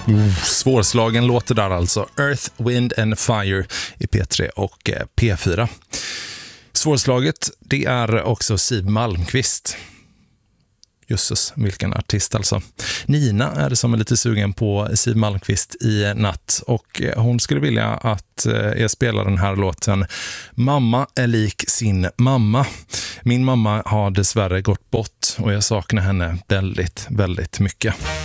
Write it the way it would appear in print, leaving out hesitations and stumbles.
Svårslagen låter där alltså. Earth, Wind and Fire i P3 och P4. Svårslaget, det är också Siw Malmkvist. Jösses, vilken artist alltså. Nina är det som är lite sugen på Siw Malmkvist i natt. Och hon skulle vilja att jag spelar den här låten Mamma är lik sin mamma. Min mamma har dessvärre gått bort och jag saknar henne väldigt, väldigt mycket.